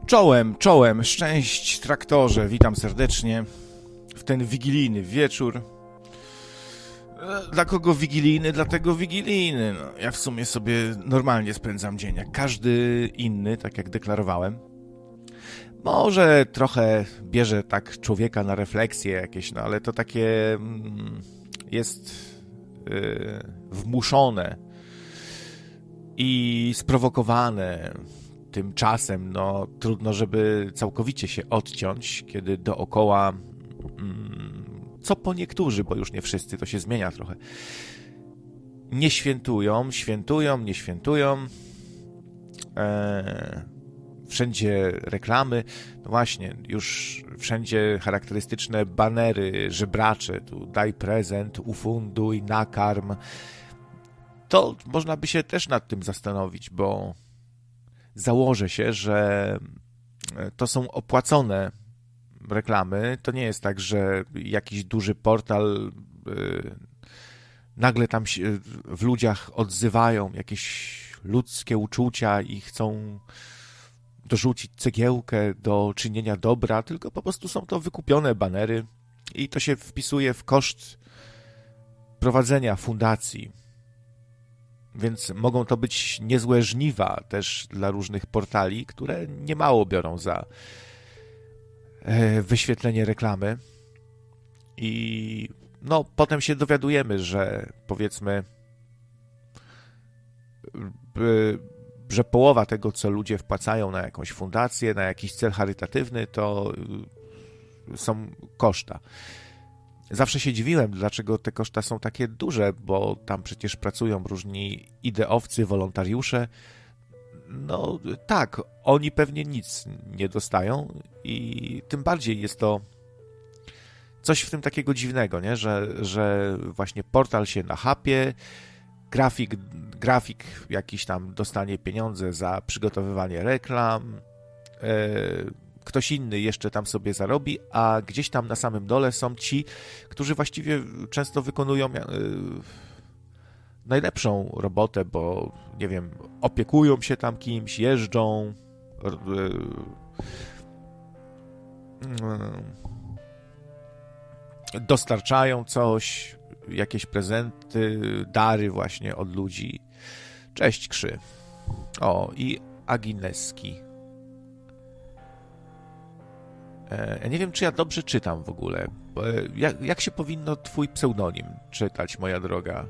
Czołem, szczęść traktorze, witam serdecznie w ten wigilijny wieczór. Dla kogo wigilijny? Dlatego wigilijny. No, ja w sumie sobie normalnie spędzam dzień, jak każdy inny, tak jak deklarowałem. Może trochę bierze tak człowieka na refleksje jakieś, no ale to takie jest wmuszone i sprowokowane tymczasem. No trudno, żeby całkowicie się odciąć, kiedy dookoła, co po niektórzy, bo już nie wszyscy, to się zmienia trochę, nie świętują, nie świętują. Wszędzie reklamy, no właśnie, już wszędzie charakterystyczne banery żebracze, tu daj prezent, ufunduj, nakarm. To można by się też nad tym zastanowić, bo założę się, że to są opłacone reklamy. To nie jest tak, że jakiś duży portal nagle tam się w ludziach odzywają jakieś ludzkie uczucia i chcą dorzucić cegiełkę do czynienia dobra, tylko po prostu są to wykupione banery i to się wpisuje w koszt prowadzenia fundacji. Więc mogą to być niezłe żniwa też dla różnych portali, które niemało biorą za wyświetlenie reklamy. I no, potem się dowiadujemy, że powiedzmy, że połowa tego, co ludzie wpłacają na jakąś fundację, na jakiś cel charytatywny, to są koszta. Zawsze się dziwiłem, dlaczego te koszta są takie duże, bo tam przecież pracują różni ideowcy, wolontariusze. No tak, oni pewnie nic nie dostają i tym bardziej jest to coś w tym takiego dziwnego, nie? Że właśnie portal się nachapie, grafik jakiś tam dostanie pieniądze za przygotowywanie reklam, ktoś inny jeszcze tam sobie zarobi, a gdzieś tam na samym dole są ci, którzy właściwie często wykonują najlepszą robotę, bo nie wiem, opiekują się tam kimś, jeżdżą, dostarczają coś, jakieś prezenty, dary właśnie od ludzi. Cześć, Krzy. O, i Agineski. Ja nie wiem, czy ja dobrze czytam w ogóle. Jak się powinno twój pseudonim czytać, moja droga?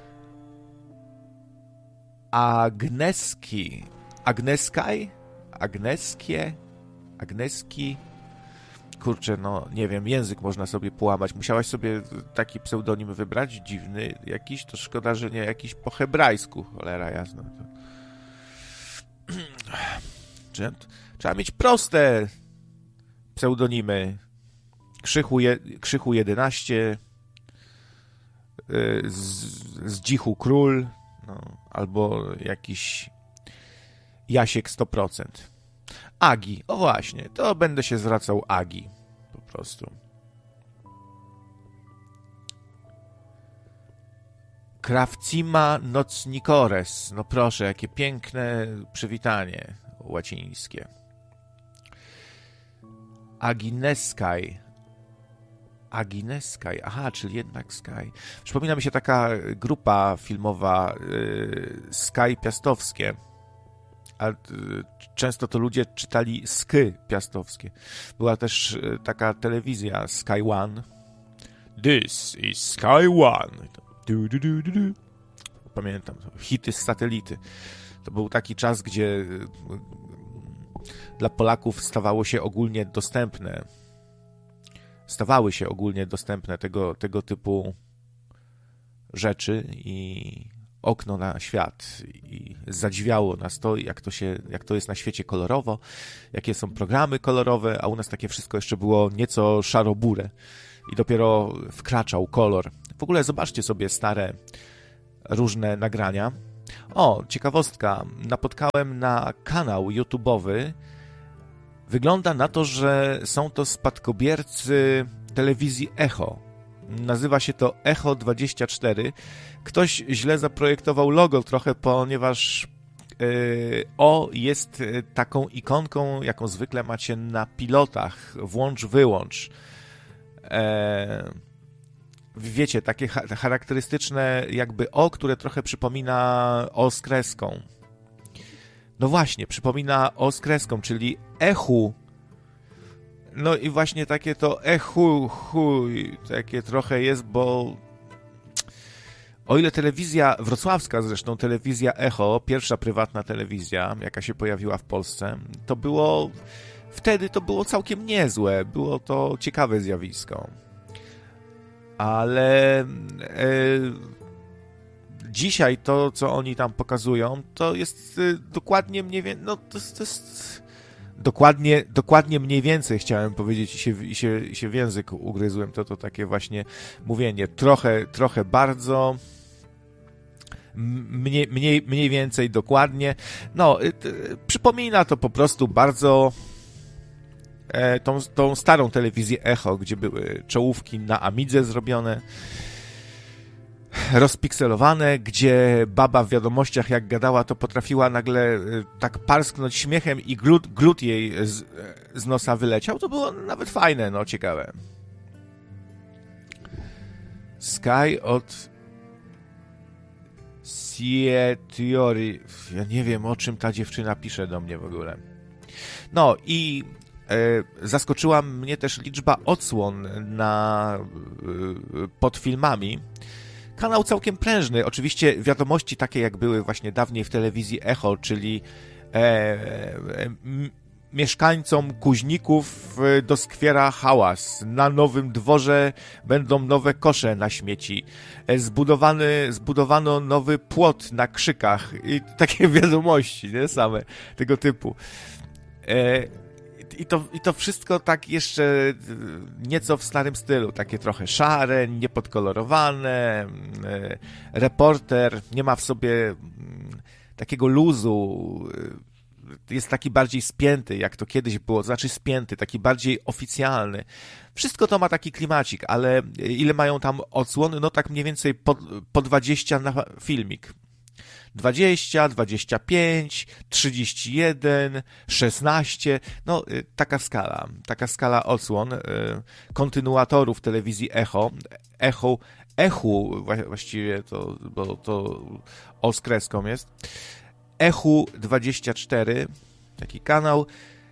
Agneski. Agneskaj? Agneskie? Agneski? Kurczę, no nie wiem, język można sobie połamać. Musiałaś sobie taki pseudonim wybrać, dziwny jakiś, to szkoda, że nie jakiś po hebrajsku, cholera jasna. Trzeba mieć proste pseudonimy. Krzychu 11, Zdzichu Król, no, albo jakiś Jasiek 100%. Agi, o właśnie, to będę się zwracał Agi, po prostu. Krawcima nocnikores, no proszę, jakie piękne przywitanie łacińskie. Agineskaj, aha, czyli jednak Sky. Przypomina mi się taka grupa filmowa Sky Piastowskie, a często to ludzie czytali Sky Piastowskie. Była też taka telewizja Sky One. This is Sky One. Pamiętam, hity z satelity. To był taki czas, gdzie dla Polaków stawały się ogólnie dostępne tego typu rzeczy i okno na świat i zadziwiało nas to, jak to jest na świecie kolorowo, jakie są programy kolorowe, a u nas takie wszystko jeszcze było nieco szaro-burę i dopiero wkraczał kolor. W ogóle zobaczcie sobie stare różne nagrania. O, ciekawostka, napotkałem na kanał YouTube'owy. Wygląda na to, że są to spadkobiercy telewizji Echo. Nazywa się to Echo 24. Ktoś źle zaprojektował logo trochę, ponieważ O jest taką ikonką, jaką zwykle macie na pilotach, włącz-wyłącz. Wiecie, takie charakterystyczne jakby O, które trochę przypomina O z kreską. No właśnie, przypomina O z kreską, czyli echu. No i właśnie takie to echu, takie trochę jest, bo o ile telewizja wrocławska, zresztą telewizja Echo, pierwsza prywatna telewizja, jaka się pojawiła w Polsce, to było, wtedy to było całkiem niezłe, było to ciekawe zjawisko. Ale dzisiaj to, co oni tam pokazują, to jest dokładnie mniej więcej, no to jest dokładnie mniej więcej chciałem powiedzieć i się w język ugryzłem, to takie właśnie mówienie, trochę bardzo, mniej więcej dokładnie, no przypomina to po prostu bardzo tą starą telewizję Echo, gdzie były czołówki na Amidze zrobione, rozpikselowane, gdzie baba w wiadomościach jak gadała, to potrafiła nagle tak parsknąć śmiechem i glut jej z nosa wyleciał. To było nawet fajne, no ciekawe. Sky od Theory. Ja nie wiem, o czym ta dziewczyna pisze do mnie w ogóle. No i zaskoczyła mnie też liczba odsłon pod filmami. Kanał całkiem prężny. Oczywiście wiadomości takie, jak były właśnie dawniej w telewizji Echo, czyli mieszkańcom Kuźników doskwiera hałas. Na nowym dworze będą nowe kosze na śmieci. Zbudowano nowy płot na Krzykach. I takie wiadomości, nie? Same tego typu. I to wszystko tak jeszcze nieco w starym stylu, takie trochę szare, niepodkolorowane, reporter nie ma w sobie takiego luzu, jest taki bardziej spięty, jak to kiedyś było, to znaczy spięty, taki bardziej oficjalny. Wszystko to ma taki klimacik, ale ile mają tam odsłony? No tak mniej więcej po 20 na filmik. 20, 25, 31, 16, no taka skala odsłon, kontynuatorów telewizji Echu, właściwie to, bo to O z kreską jest, Echu 24, taki kanał,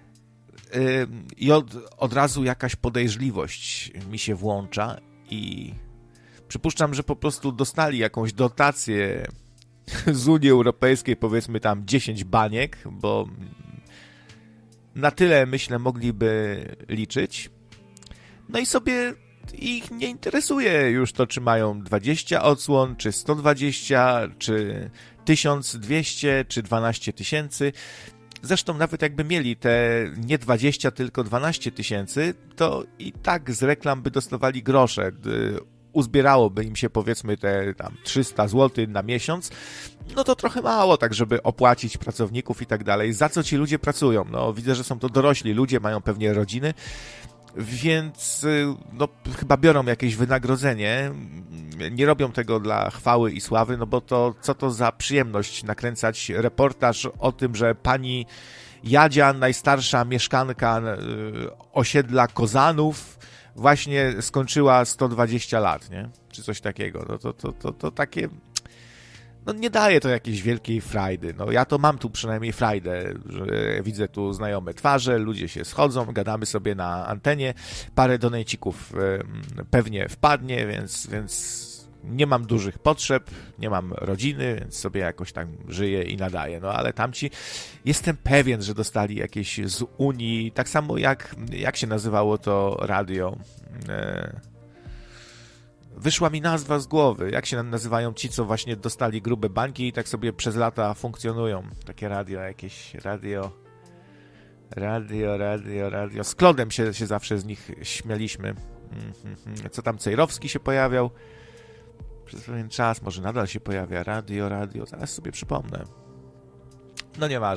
i od razu jakaś podejrzliwość mi się włącza i przypuszczam, że po prostu dostali jakąś dotację z Unii Europejskiej, powiedzmy tam 10 baniek, bo na tyle, myślę, mogliby liczyć. No i sobie ich nie interesuje już to, czy mają 20 odsłon, czy 120, czy 1200, czy 12 000. Zresztą nawet jakby mieli te nie 20, tylko 12 000, to i tak z reklam by dostawali grosze. Uzbierałoby im się, powiedzmy, te tam 300 zł na miesiąc, no to trochę mało, tak żeby opłacić pracowników i tak dalej. Za co ci ludzie pracują? No widzę, że są to dorośli ludzie, mają pewnie rodziny, więc no chyba biorą jakieś wynagrodzenie, nie robią tego dla chwały i sławy, no bo to co to za przyjemność nakręcać reportaż o tym, że pani Jadzia, najstarsza mieszkanka osiedla Kozanów, właśnie skończyła 120 lat, nie? Czy coś takiego. No to takie... No nie daje to jakiejś wielkiej frajdy. No ja to mam tu przynajmniej frajdę, że widzę tu znajome twarze, ludzie się schodzą, gadamy sobie na antenie, parę donejcików pewnie wpadnie, więc nie mam dużych potrzeb, nie mam rodziny, więc sobie jakoś tam żyję i nadaję. No ale tamci, jestem pewien, że dostali jakieś z Unii, tak samo jak się nazywało to radio. Wyszła mi nazwa z głowy. Jak się nazywają ci, co właśnie dostali grube bańki i tak sobie przez lata funkcjonują? Takie radio, jakieś radio. Z Klodem się zawsze z nich śmialiśmy. Co tam, Cejrowski się pojawiał? Przez pewien czas, może nadal się pojawia. Radio. Zaraz sobie przypomnę. No nieważne.